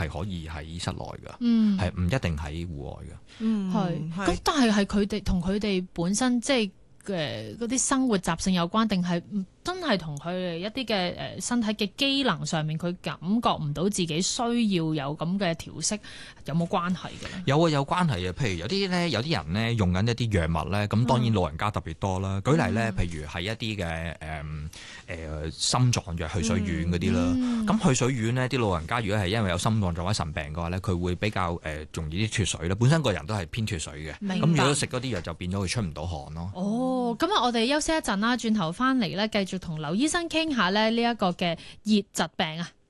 係可以喺室內㗎，係唔一定喺戶外㗎。 係。咁但係佢哋同佢哋本身即係嗰啲生活習性有關，定係真係同佢哋一啲嘅身體嘅機能上面，佢感覺唔到自己需要有咁嘅調適，有冇關係嘅咧？ 有啊，有關係啊。譬如有啲人咧用緊一啲藥物咧，咁當然老人家特別多啦。舉例咧，譬如係一啲嘅心臟藥去水丸嗰啲啦。咁去水丸呢啲老人家如果係因為有心臟或者腎病嘅話咧，佢會比較容易啲脫水啦。本身個人都係偏脫水嘅，咁如果食嗰啲藥就變咗佢出唔到汗咯。 哦，咁啊，我哋休息一陣啦，轉頭翻嚟咧，繼續同劉醫生傾下咧呢一個嘅熱疾病啊。